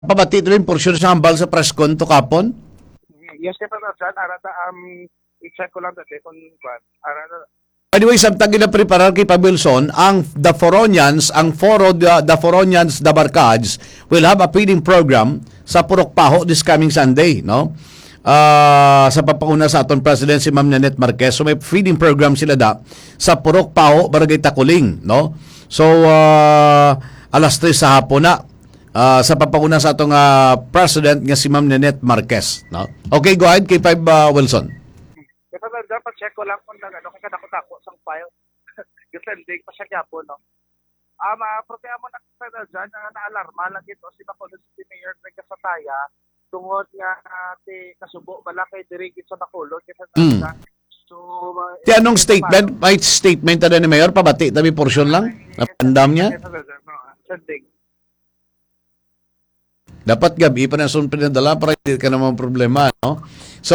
Pabati rin porsyon sa hambal sa press con to kapon. Yes, kaya pa dyan, arata, i-check ko lang dati kung arata. Anyway, samtang gina-preparar kay Wilson, ang the Foronians, ang foro the Foronians, the Barkads, will have a feeding program sa Purok Paho this coming Sunday, no? Sa papauna sa aton President si Ma'am Nanette Marquez. So may feeding program sila sa Purok Paho, Barangay Takuling, no? So alas 3 sa hapon na sa papauna sa atong President nga si Ma'am Nanette Marquez, no? Okay, go ahead kay Wilson. Kaya pa dyan, pa-check ko lang kung ano, kaya dako sang file. Yung sending pa siya kyapo, no? Protea mo na sa dyan, na-alarma lang ito si Bacolod City Mayor ng Kasataya tungod nga kasubo bala kay dirigit sa Bacolod kasi so ti anong statement? May statement na ni Mayor pabati tabi portion lang. Napandam niya. Sending. Dapat gabi pa na sun pinadala para hindi ka naman problema, no? So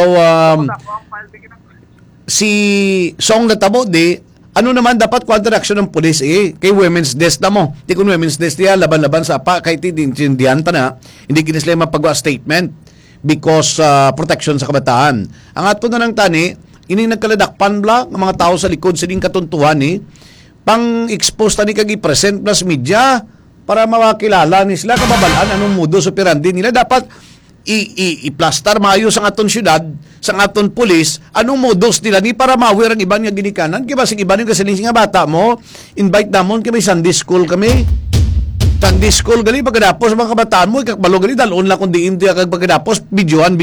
si Song natabo di ano naman dapat counter action ng pulis kay Women's Desk na mo. Di kung Women's Desk niya, laban-laban sa pa, kahit tindihan pa na, hindi kinisla mapagawa statement because protection sa kabataan. Ang ato na ng tani, ining nagkaladakpan bla, ng mga tao sa likod, sining katuntuhan pang-expose tani kag i-present plus media para mawakilala ni sila kababalaan anong modus operandi nila. Dapat i-plastar maayos ang aton syudad, sa aton pulis, anong modus nila ni para mawir ang iban nga ginikanan. Kaya basig iban yung kasiling nga bata mo, invite namon kami Sunday school kami. Sunday school gali pagkadapos mga kabataan mo, ikakbalo gali dalon lang kung diin tiya kag pagkadapos, videoan.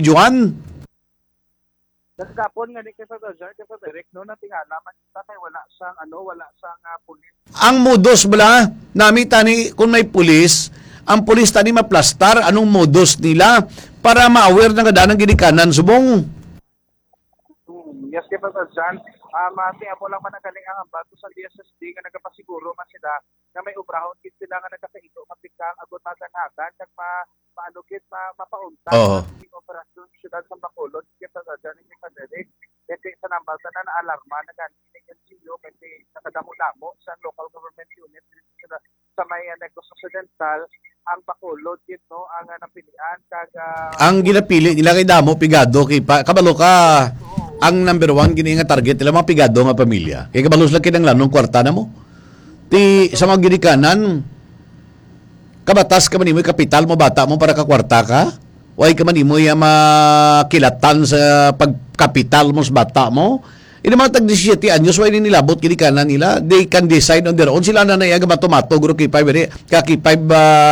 Nagkapon nga ni kesa direct no na tingala man kay wala sang pulis. Ang modus bala nami tani kung may pulis, ang pulis tani maplastar anong modus nila para ma-aware ng kadanang ginikanan subong. Yes, kaya pa dyan, mati ako lang managaling ang bato sa DSSD nga nagapasiguro man sila na may ubrahon kit sila nga nagkakaito mapikang agot matanghatan kag maanugit mapaunta ng operasyon syudad sa Bacolod. Kaya pa dyan yung pandemic kasi sa nambal na alarma na ganito yung NGO kasi nakadamo-damo sa local government unit sa may Negros Occidental ang Bacolod no ang napilian kag ang ginapili nila kay damo pigado kay kabalo ka ang number 1 gini nga target nila mga pigado nga pamilya kay kabalos lang kinang lanong kwarta na mo ti sa mga ginikanan kabatas ka manimoy kapital mo bata mo para ka kwarta ka way ka manimoy makilatan sa pagkapital mo sa bata mo. Ina mga tag-17 anyos, why nilabot kinikanan nila? They can decide on their own. Sila na naiyaga matomato, guro kipay, kakipay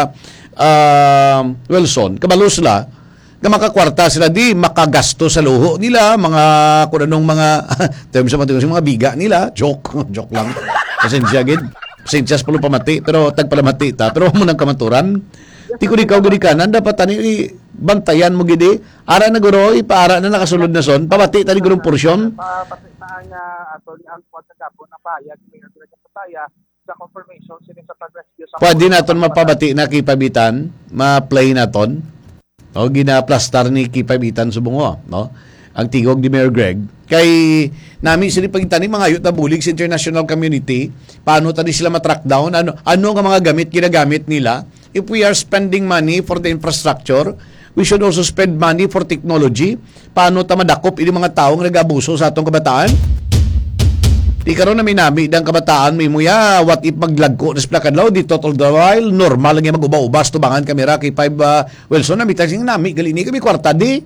Wilson, kabalos sila, na makakwarta sila, di makagasto sa luho nila, mga, kung anong mga, terms sa mga biga nila, joke lang. Pasensya gid. Pasensyas palo pamati, pero tagpalamati ta, pero mo nang kamaturan. Di ko ikaw ginikanan, dapat tani bantayan mo gidi. Ara na guro, ipaara na nakasulod na son, pamati tani gurong porsyon. Ang pagkakapon na payag ni Kasataya sa confirmation sila sa pag-rescue sa pwede naton mapabati na kipabitan, ma-play naton. No, gina-plastar ni kipabitan subungo, no? Ang tigog ni Mayor Greg kay nami sila pagitani mga ayot na bulig sa international community, paano tani sila ma-track down, ano nga mga gamit ginagamit nila. If we are spending money for the infrastructure, we should also spend money for technology. Paano ta madakop ini mga taong nag-abuso sa atong kabataan? Di karon na may nami dang kabataan may muya what if maglagko na plakadlaw di total the while normal lang mag-uba-ubas tubangan kamera kay 5 Wilson na mitasing nami gali ni kami kwarta di.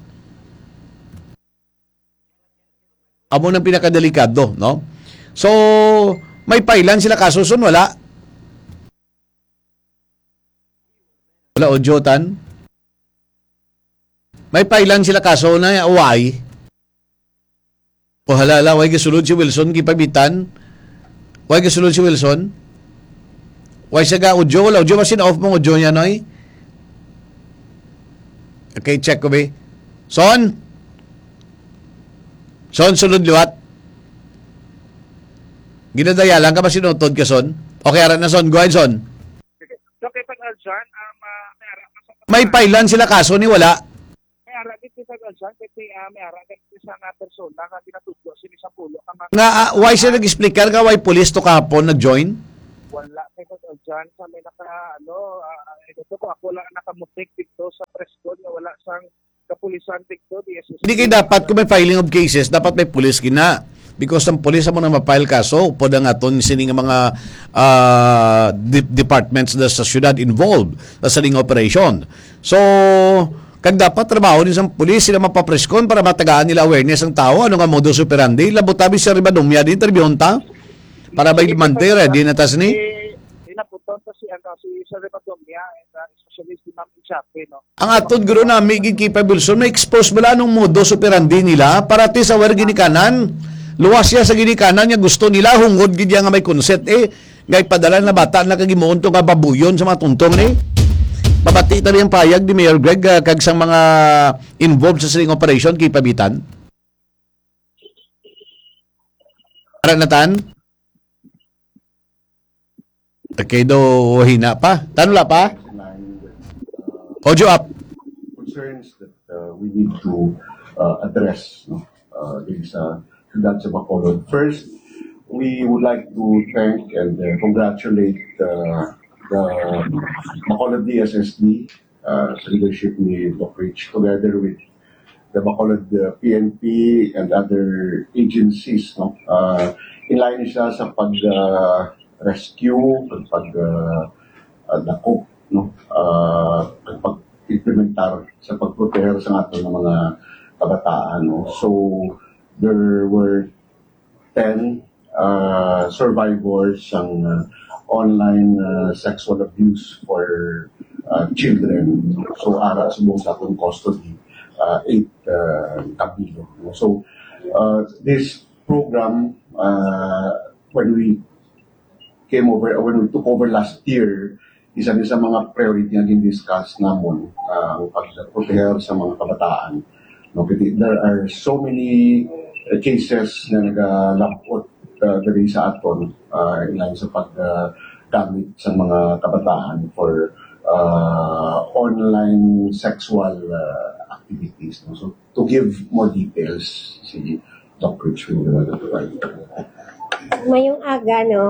Amo nang pinakadelikado, no? So may pailan sila kaso son wala odyotan. May pailan sila kaso na why? O halala, why kasulod si Wilson kipabitan? Why kasulod si Wilson? Why siya ka udyo? Wala udyo masin off mong udyo niya, noy? Okay, check ko ba? Son, sunod liwat. Ginadaya lang ka ba sinutod ka, Son? Okay, aran na, Son. Go ahead, Son. Okay, pag dyan, may pailan sila kaso ni wala. May aragit sa dyan, kasi may aragit sa nga persona nga ginatudyo sila sa pulo. Nga, why siya nag-explicar ka why police to kahapon nag-join? Wala, kaya John, sa may ito ko, ako lang nakamutik dito sa press con, nga wala sang kapulisan dito, DSS. Hindi kayo dapat, kung may filing of cases, dapat may pulis kina. Because ang pulis mo na mapile kaso, po na nga ito sining mga departments na sa syudad involved sa saling operation. So, kag dapat trabaho din sa pulis, sila mapapreskon para matagaan nila awareness ng tao, ano nga modus operandi, labutabi sa ribadumya din, terbiyonta, para ba ilmante, ready na tas ni? Inaputon sa si Sir Rebadomia, especially si Ma'am Chape, no? Ang atod guro na may capable so may expose bala nung modus operandi nila para ti sa ginikanan. Luwas siya sa ginikanan niya gusto nila hungod gid nga may concept ngay padala na bata na kagimuon to nga babuyon sa mga tuntong ni. Babati ta yung payag ni Mayor Greg kag sa mga involved sa siling operation kay pabitan. Aranatan? Okay do hina pa. Tanula pa? Audio up. Concerns that we need to address, no? That's sa Bacolod. First, we would like to thank and congratulate the Bacolod DSSD sa leadership ni Doc Rich together with the Bacolod PNP and other agencies. No? In line siya sa pag-rescue, pag-dakop, no? Pag-implementar sa pag-prepare sa ating mga kabataan. No? So, there were 10 survivors ng online sexual abuse for children. So, ara sa buong sa akong custody, 8 kabilo. So, this program, when we took over last year, isa sa mga priority na din-discuss namon ang pag-prepare sa mga kabataan. No, there are so many cases na nagalapot dali sa aton ilan sa paggamit sa mga kabataan for online sexual activities. No? So, to give more details, si Doc Rich will provide. Mayong aga, no?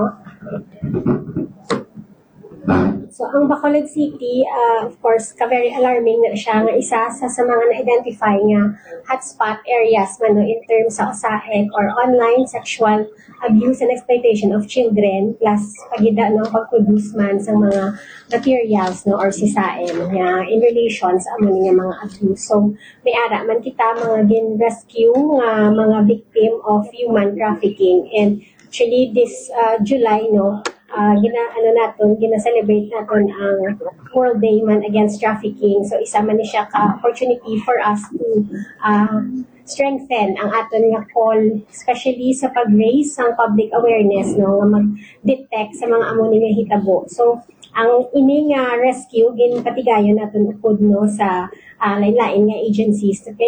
So, ang Bacolod City, of course, very alarming na siya nga isa sa mga na-identify nga hotspot areas man no, in terms sa usahen or online sexual abuse and exploitation of children plus pagida no, pag-produce man sa mga materials no, or sisain nga in relation sa amo nga mga abuse. So, may ara man kita mga gin-rescue nga mga victim of human trafficking and actually this July no, gina-celebrate natin ang World Day man against trafficking. So isa man ni siya ka opportunity for us to strengthen ang aton nga call, especially sa pag-raise ang public awareness no nga mag-detect sa mga amo nga hitabo. So ang ini nga rescue ginpatigayon naton upod no sa lain-lain nga agencies to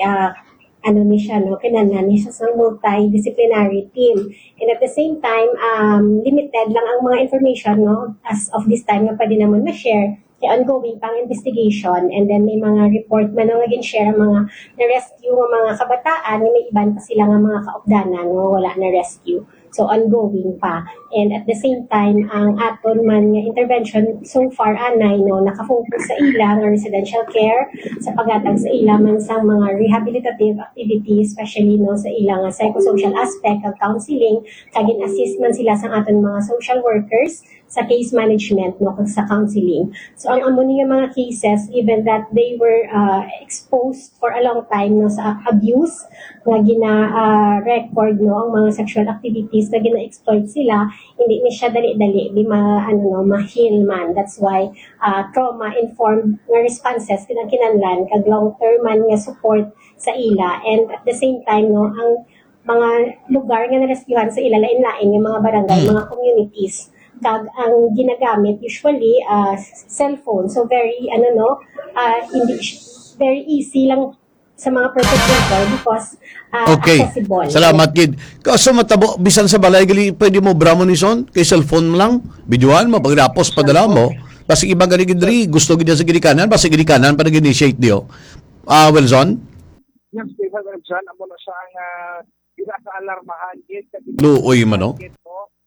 ni siya, no? Kinahanglan ni siya sa multidisciplinary team. And at the same time, limited lang ang mga information, no? As of this time, nga pwede naman ma-share. Kaya ongoing pang investigation. And then may mga report man nga gin-share ang mga na-rescue ng mga kabataan, may iban pa sila nga mga kaupdanan, no? Wala na-rescue. So, ongoing pa. And at the same time, ang aton man nga intervention so far, anay, no, nakafocus sa ila nga residential care, sa paghatag sa ila man sa mga rehabilitative activities, especially no, sa ila nga psychosocial aspect of counseling, kagin assist man sila sa aton mga social workers sa case management no sa counseling. So ang amo niya mga cases even that they were exposed for a long time no sa abuse nga record no ang mga sexual activities na gina-exploit sila, hindi ni siya dali-dali di ma-heal man. That's why trauma informed nga responses kinahanglan kag long-term man nga support sa ila, and at the same time no ang mga lugar nga narescuehan sa ila lain-lain nga mga barangay, mga communities kag ang ginagamit usually cellphone, so very hindi very easy lang sa mga perpetrator because Okay. accessible. Salamat gid. Kaso matabo bisan sa balay gali pwede mo bramonison kay cellphone mo lang, videohan mo pagdapos padala mo. Kasi iba gali gid diri gusto gid sa gidikanan, basta gidikanan pa nag-initiate dio. Wilson? Yes, Stephen John, amo na siya ang ginaka-alarmahan gid Luoy man no. kay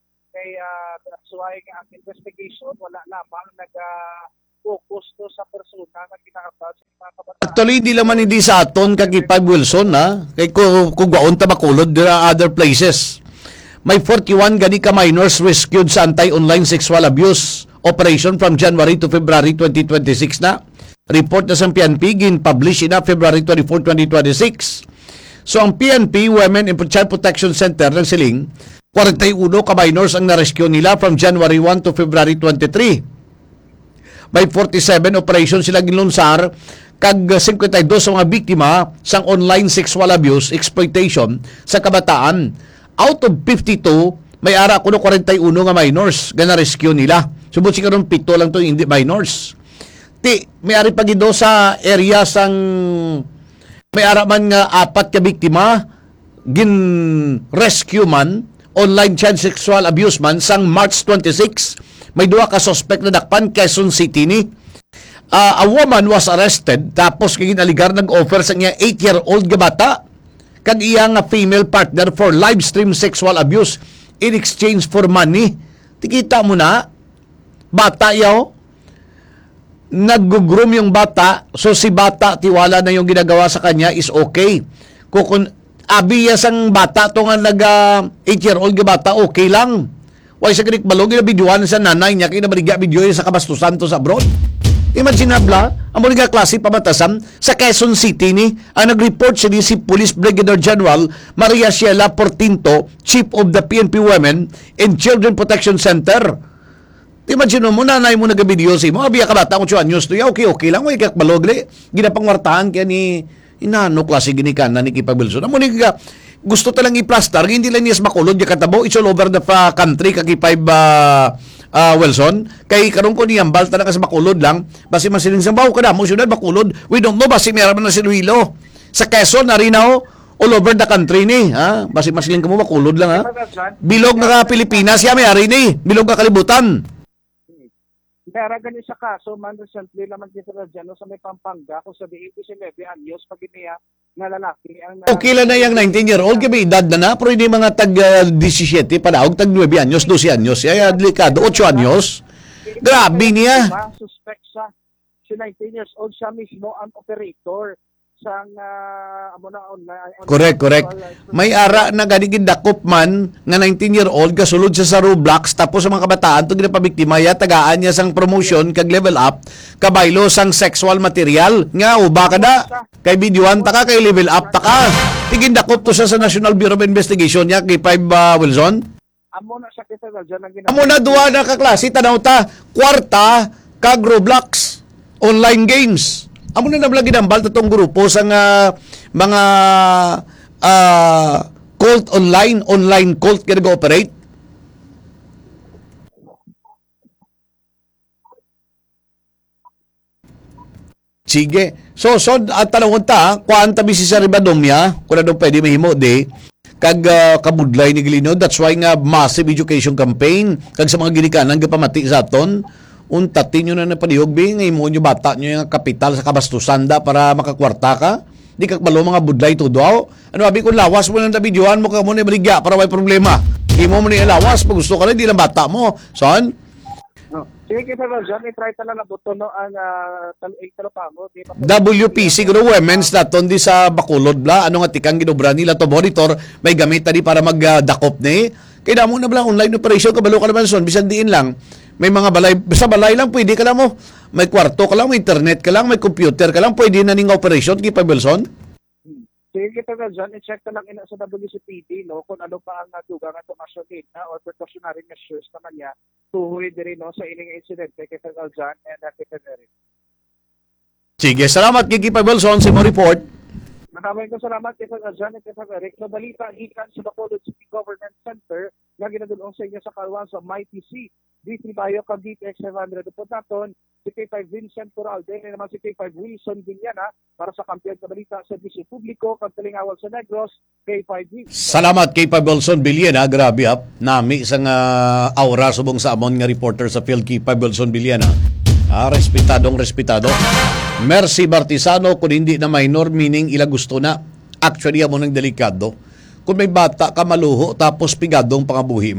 kay suway nga ang investigation wala lamang nag-focus to sa persona nga kinakabas sa mga kabataan. Actually, hindi sa aton kagipag Wilson, ha? Kay kung gaon ta makulod, there are other places. May 41 gani ka minors rescued sa anti-online sexual abuse operation from January to February 2026 na. Report na sa PNP, gin-publish na February 24, 2026. So ang PNP, Women and Child Protection Center ng Siling, 41 ka minors ang na-rescue nila from January 1 to February 23. May 47 operations sila ginlunsar, kag 52 sa mga biktima sang online sexual abuse, exploitation sa kabataan. Out of 52, may ara kuno 41 nga minors nga na-rescue nila. Subot siguro 7 lang to hindi minors. May ari pagido sa area sang may ara man nga 4 ka biktima gin rescue man online child sexual abuse man sang March 26. May 2 ka suspect na dakpan Quezon City ni. A woman was arrested tapos kay ginaligar nag-offer sa niya 8-year-old nga bata kag iya nga female partner for live stream sexual abuse in exchange for money. Tikita mo na bata yaw nag-groom yung bata, so si bata tiwala na yung ginagawa sa kanya is okay. Kung abiya sang bata to nga nag 8-year-old nga bata, okay lang. Why sa kanik balog na videoan sa nanay niya kaya nabaligya video sa kabastusan to sa abroad. Imagine ang mga klase pamatasan sa Quezon City ni ang nag-report siya si Police Brigadier General Maria Sheila Portinto, Chief of the PNP Women and Children Protection Center. Imagine mo, nanay mo nag-video si mo, abiya ka bata, 8 anyos to, okay lang, may kakbalogli. Ginapangwartahan kaya ni inano klase ginikanan ni Kipa Wilson. Amo ni gusto talang i-plaster, hindi lang niyas makulod, yung katabo, it's all over the country, kakipay Wilson. Kay karong ko niyang balta na kasi makulod lang, basi masiling sa bawo ka na, mo syudad makulod, we don't know, basi meron na si Luilo. Sa Quezon, narinaw, all over the country ni, ha? Basi masiling ka mo, makulod lang, ha? Bilog na ka Pilipinas, siya may ari ni, bilog ka kalibutan. Pero ganun sa kaso, man recently naman dito na dyan, sa may Pampanga, kung sabihin ko si 9 anyos, pag iniya na lalaki. Okay lang na yung 19-year-old, kaya edad na pero hindi mga tag-17 panaog, tag-9 anyos, 12 anyos, ay delikado, 8 anyos. Grabe niya. Suspect siya. Si 19 years old, siya mismo ang operator sang online. Correct. May ara na ganigin dakop man nga 19-year-old kasulod siya sa Roblox tapos sa mga kabataan to ginapabiktima ya tagaan niya sang promotion kag level up kabaylo sang sexual material nga uba ka da kay videoan ta ka kay level up ta ka tigin dakop to siya sa National Bureau of Investigation niya kay 5 Wilson. Amo na siya kita dyan ang amo na duwa na ka klase tanaw ta kwarta kag Roblox online games. Amo na nablagi nambal tatong grupo sa mga cult online cult kaya nag-operate. Sige. So at tanong ta, kuan tabi si Sir Ribadomya, kung na daw pwede mahimo di, kag kabudlay ni Gilino. That's why nga massive education campaign, kag sa mga ginikanan, gapamati sa aton, untatin nyo na napanihog, ngay mo nyo bata nyo yung kapital sa kabastusanda para makakwarta ka. Di ka malo mga budlay to daw. Ano abi kung lawas mo lang na videoan mo ka mo na baligya para may problema. Di mo na lawas, pag gusto ka lang, di lang bata mo. Son? No. Sige kita dyan, i-try tala na buto no ang talopamo. WPC, kuno women's naton di sa Bacolod bla. Ano nga tikang ginobra nila to monitor, may gamit tadi para magdakop ni. Kaya mo na bla online operation, kabalo ka naman son, bisan diin lang. May mga balay, sa balay lang pwede ka lang mo. May kwarto ka lang, may internet ka lang, may computer ka lang, pwede na ning operation, Kipa Wilson? Sige kita na dyan, i-check na lang ina sa WCPD, no, kung ano pa ang dugang at tumasyonid na or precautionary measures naman niya, tuhoy din rin, no, sa ining incident, kita na dyan, and kita na rin. Sige, salamat Kipa Wilson sa mo report. Maraming salamat kita na dyan, kita na rin. Sa balita, ikan sa Bacolod City Government Center, na ginadulong sa inyo sa Kalwan sa MyTC. D3 Bayo kag DTX 500 po naton si K5 Vincent Coralde naman si K5 Wilson Villana para sa kampiyon sa balita sa Servisyo Publiko kag Talingawal sa Negros K5 Salamat K5 Wilson Villana, grabe nami isang aura subong sa amon nga reporter sa field K5 Wilson Villana. Respetado. Mercy Bartisano, kung hindi na minor meaning ila gusto na. Actually amo nang delikado. Kung may bata ka maluho tapos pigadong pangabuhi mo,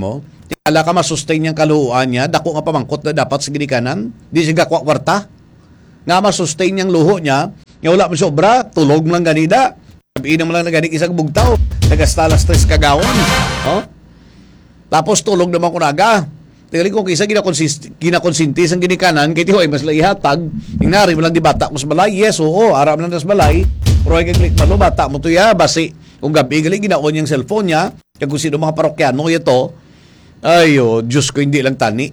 Tingala ka masustain niyang kaluhuan niya, dako nga pamangkot na dapat sa ginikanan, di siya kwarta. Nga masustain niyang luho niya, nga wala mo sobra, tulog lang ganida. Sabihin naman lang na ganik isang bugtaw, nagastalas 3 kagawon. Oh? Tapos tulog naman kunaga. Tingali ko kisa kinakonsinti ang ginikanan, kaya tihoy mas laihatag, ingnari mo lang di bata mo sa balay, yes, oo, aram lang sa balay, pero ay kaglik malo, bata mo to ya, basi, kung gabi gali, ginaon yung cellphone niya, kaya kung sino mga parokyano ito, ayo, Diyos ko, hindi lang tani.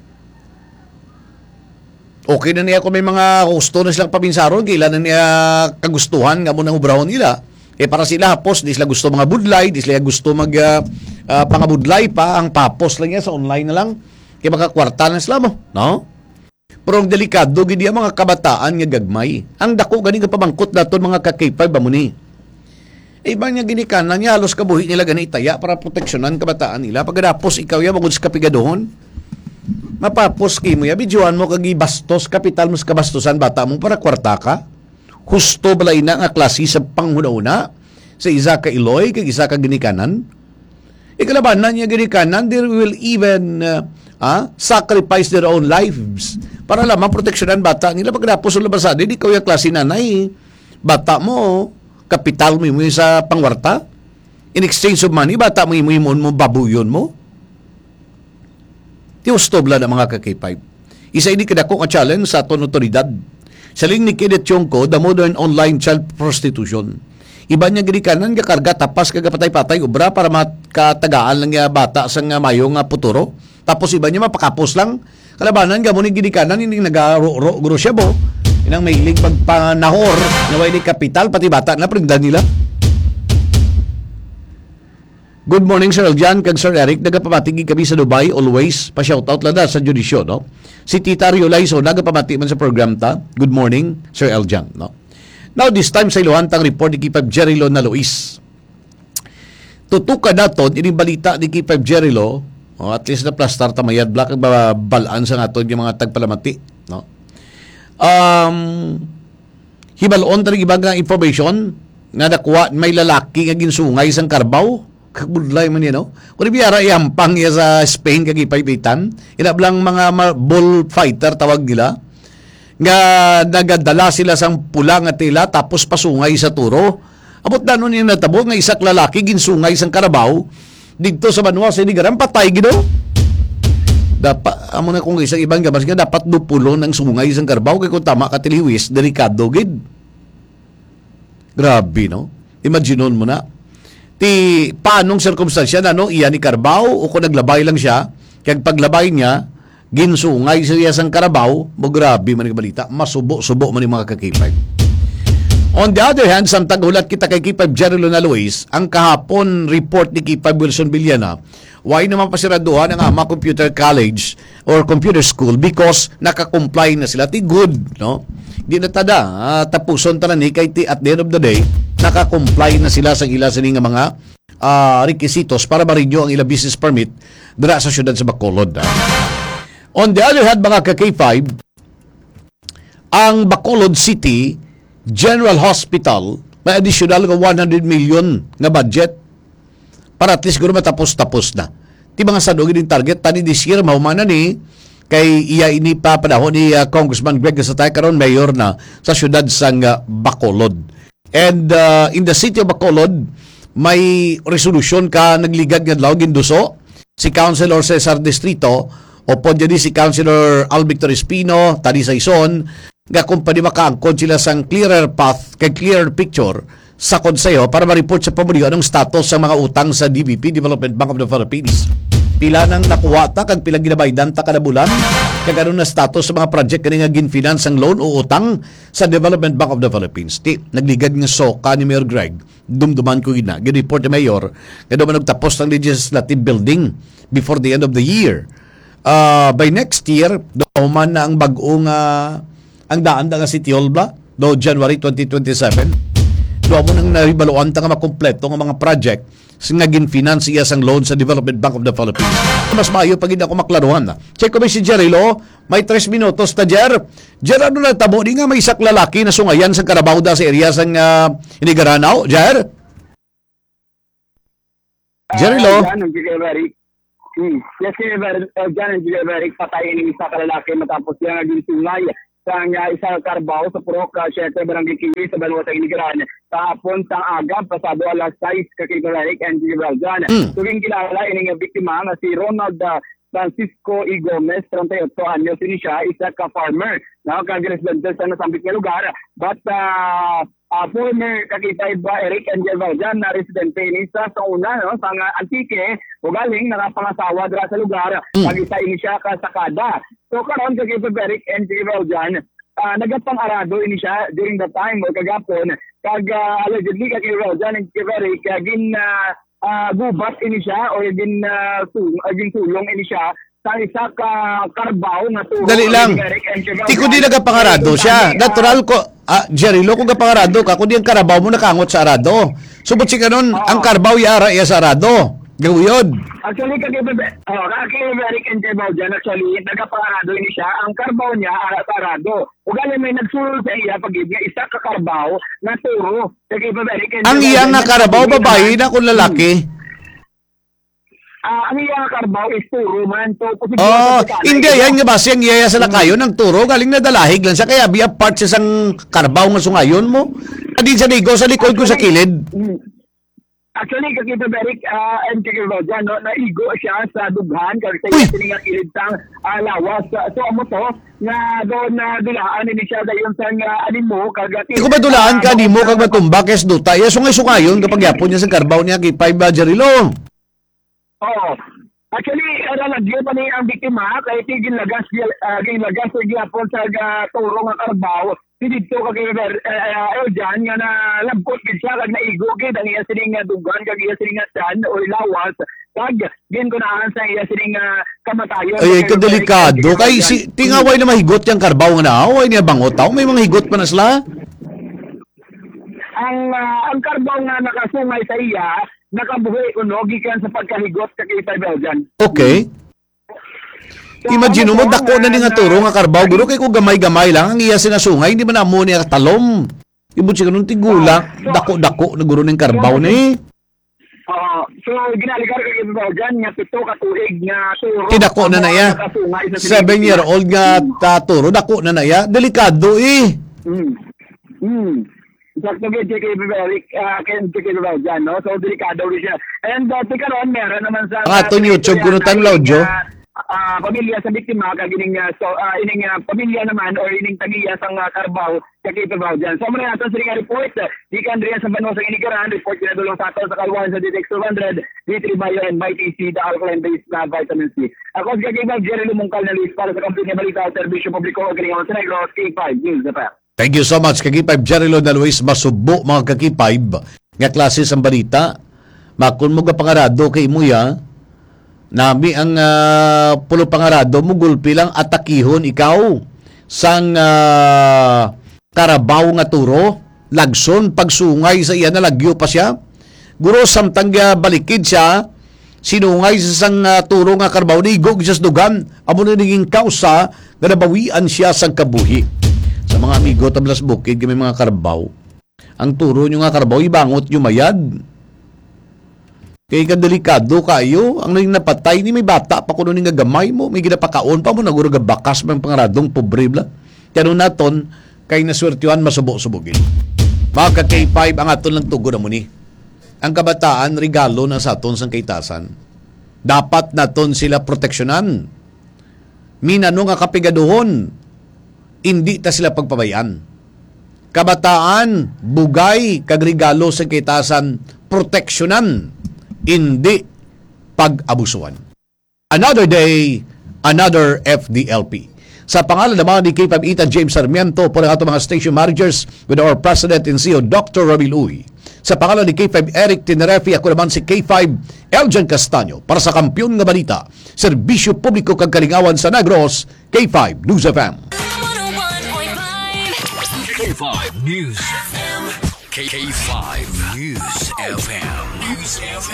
Okay na niya kung may mga gusto na silang pabinsaron, kailan na niya kagustuhan nga mo ng ubrahon nila. Para sila hapos, di sila gusto mga budlay, di sila gusto pangabudlay pa, ang papos lang niya sa online na lang. Kaya makakwarta na sila mo, no? Pero ang delikado, gindi ang mga kabataan nga gagmay. Ang dako gani nga pamangkot naton mga kakipay ba mo ni? Iba niya ginikanan niya, halos kabuhi nila gani itaya para proteksyonan kabataan nila. Pagkatapos ikaw ya, mangod sa kapigadohon, mapapos kayo mo ya, bidyoan mo kagi bastos, kapital mo sa kabastusan, bata mo para kwarta ka. Husto balay na nga klase sa panghuna-una, sa isa ka iloy, kag isa ka ginikanan. Ikalabanan niya ginikanan, they will even sacrifice their own lives para lamang proteksyonan bata nila. Pagkatapos sa labasan, hindi ikaw yung klase nanay. Bata mo, kapital mo sa pangwarta. In exchange of money, bata mo mo babuyon mo. Tiwastobla na mga kakipay. Isa ini kadako nga challenge sa aton otoridad. Saling ni Kenneth Chongko, the modern online child prostitution. Iba niya ginikanan nga karga tapas kaga patay-patay ubra para makatagaan lang nga bata sa nga mayo nga puturo. Tapos iba niya mapakapos lang. Kalabanan nga mo ni ginikanan hindi nagaro guro siya bo. Inang mailig magpanahor na way ni kapital pati bata na prindan nila. Good morning, Sir Eljan, kag Sir Eric. Nagapamati kami sa Dubai, always. Pa-shoutout lang na sa judisyo, no? Si Tita Riolaiso, nagapamati man sa program ta. Good morning, Sir Eljan, no? Now, this time sa iluhantang report ni Kipag Jerilo na Luis. Tutuka naton, inibalita ni Kipag Jerilo, at least na plastar tamayad, black ang balaan sa naton yung mga tagpalamati, no? Hibaloon tanig ibang information nga nakuha may lalaki nga ginsungay sang Carabao. Kagbudlay man yan, no? Kung biyara iampang ya sa Spain kagipay-pitan, inablang mga bullfighter tawag nila, nga nagadala sila sang pula nga tila tapos pasungay sa turo. Abot na nun yung natabo nga isak lalaki ginsungay sang Carabao dito sa Banwa sa Inigaran, patay gino. Dapat, amo na kung isang ibang gabas nga, dapat dupulo ng sungay sang Carabao kaya kung tama ka tiliwis, delikado gid. Grabe, no? Imaginon mo na. Ti paanong sirkumstansya na no iya ni Carabao o kung naglabay lang siya kaya paglabay niya ginsungay siya sang Carabao mo grabe man ang balita masubo-subo man yung mga kakipay. On the other hand, samtang hulat kita kay Kipag Jerilo na Luis, ang kahapon report ni Kipag Wilson Villana, why naman pasiraduhan ang Ama Computer College or Computer School because nakakomply na sila. Ti good, no? Di na tada, tapuson tanan ni kay ti at the end of the day, nakakomply na sila sa ila sa nga mga requisitos para ma-renew ang ila business permit dira sa syudad sa Bacolod. On the other hand, mga ka-K5, ang Bacolod City General Hospital may additional nga 100 million nga budget para at least guro matapos-tapos na. Ti mga sadugin yung target tani this year mahumanan ni kay iya ini pa panahon ni Congressman Greg Gasatay karon mayor na sa syudad sang Bacolod. And in the city of Bacolod may resolution ka nagligad nga law ginduso si Councilor Cesar Distrito o podya di si Councilor Al Victor Espino tani sa Ison nga kung pwede makaangkon sila sang clearer path kay clearer picture sa konseyo para ma-report sa pamilya anong status sa mga utang sa DBP, Development Bank of the Philippines. Pila nang nakuha ta kag pila ginabaydan ta kada bulan kag ano na status sa mga project kani nga ginfinance ang loan o utang sa Development Bank of the Philippines. Ti nagligad nga soka ni Mayor Greg dumduman ko gina gi-report ni Mayor nga duman nagtapos ng legislative building before the end of the year. By next year man na ang bag-ong ang daan nga City Hall ba do January 2027 do mo nang naribaluan ta nga makompleto nga mga project nga ginfinance iya sang loan sa Development Bank of the Philippines. Mas maayo pag ako maklaruhan na. Check ko ba si Jerilo? May 3 minutos ta Jer. Jer, ano na tabo? Di nga may isak lalaki na sungayan sa Carabao da sa area sang Inigaranaw. Jer? Jerilo? Yes, dyan ang Eric patayin ng isa kalalaki matapos siya naging sungay sa isa Carabao sa Purok, Siyete, Barangay Kili sa Baluwatang Inigaran. Kahapon sa aga, pasado alas 6, Eric and Dyan. Tuging kilala, ining biktima na si Ronald Francisco E. Gomez, 38 anyos, ini siya, isa ka-farmer na kag-residente sa nasambit nga lugar. But former kakitay ba Eric Angel Valjan na residente ni sa una, no, sa Antique, o galing nakapangasawa dira sa lugar, mag-isa ini siya kasakada. So karon kakitay ba Eric Angel Valjan, nagapang-arado ini siya during the time o kagapon, allegedly kakitay Valjan and Eric, gubat ini siya o yung tulong ini siya sa isa ka Carabao na tulong. Dali lang. Di ko di nagapangarado siya. Natural ko, Jerilo, kung gapangarado ka, kung di ang Carabao mo nakangot sa arado. Subot si kanon, ang Carabao yara iya sa arado. Gawiyod. Actually, Eric and Carabao dyan, actually, nagapangarado ini siya. Ang Carabao niya, sa arado. O galing may nagsulod sa iya, pag niya, isa ka Carabao na turo. Ang iya nga Carabao, babae na kung lalaki. Ang iya Carabao is turo man. So, hindi yan nga ba siyang iyaya sa lakayon ng turo, galing na dalahig lang siya, kaya biya part sa isang Carabao nga sungayon mo. Adi sa ligo, sa likod ko sa kilid. Actually, kakita Eric and kakita dyan, no, naigo siya sa dughan, kasi sa sininga kilid sang lawas. So, amo to, na doon na dulaan, ini siya dayon sang animo, kagati. Ikaw ba dulaan ka, di mo kag matumba, kes duta, iya sungay-sungayon, kapag yapon niya sa Carabao niya, kipay ba, Jerilo? Oo. Actually, nalagyo pa niya ang biktima, kaya ginlagas sa gyapon sa turo nga Carabao. Dito kag dyan nga na labot gid siya kag naigo gid ang iya sining dugan kag iya sining tan o lawas kag gin ko naan sa iya sining kamatayon. Ay ka delikado kay si tingaway na mahigot yang Carabao nga naaway niya bangot taw may mga higot pa na sila. Ang Carabao nga nakasungay sa iya nakabuhi uno gikan sa pagkahigot kag itay dyan. Okay. Imagine mo, dako na ni nga turo nga Carabao. Guro kay ko gamay-gamay lang. Ang iya sinasungay, hindi man amo niya talom. Ibig siya ganun tigula. Dako-dako na guro ng Carabao na eh. So, ginaligar ka yung dyan, nga pito katuig nga turo. Tidako na iya. 7-year-old nga turo, dako na iya. Delikado eh. Sakto kay J.K. Eric, J.K. dyan, no? So, delikado rin siya. And tika ron, meron naman sa... Ang aton YouTube, kunutan Laudio. Pamilya sa biktima kagining ining pamilya naman or ining tagiya sang Carabao kakita dyan. So muna natin sa report di Andrea sa Banos ang Inigaran report kinadulong sa aton sa Kalwan sa DTX 200 D3 Bio and MyTC the alkaline based na vitamin C. Ako si Kagibag Jerry Lumungkal na list para sa Kampanya Balita at Serbisyo Publiko Galingawan sa Negros K5 News Japan. Thank you so much Kagipay Jerry Lona Luis masubo mga Kagipay nga klase sang balita makon mo gapangarado kay Muya nami ang pulo pangarado mo gulpi lang atakihon ikaw sang Carabao nga turo lagson pagsungay sa iya nalagyo pa siya guro samtang balikid siya sinungay sa sang turo nga Carabao nigo sa dugan amo na naging kausa nga nabawian siya sang kabuhi sa mga amigo tablas bukid kami mga Carabao ang turo nyo nga Carabao ibangot nyo mayad. Kaya kadelikado kayo, ang naging napatay ni may bata pa kuno nga gamay mo, may ginapakaon pa mo, naguro ga bakas mang pangaradong pobre bla. Kaya nun naton, kay naswertiwan masubo-subugin. Mga ka-K5, ang aton lang tugo na mo ni. Ang kabataan, regalo na sa aton sang kaitasan. Dapat naton sila proteksyonan. Minano nga kapigaduhon, hindi ta sila pagpabayan. Kabataan, bugay, kagregalo sa kaitasan, proteksyonan. Hindi pag-abusuan. Another day, another FDLP. Sa pangalan naman ni K5 Ethan James Sarmiento po ng ating mga station managers with our President and CEO Dr. Ramil Uy. Sa pangalan ni K5 Eric Tinerefi, ako naman si K5 Eljan Castaño para sa Kampiyon nga Balita, Serbisyo Publiko kag Kalingawan sa Negros, K5 News FM. K5 News FM. K5 News FM.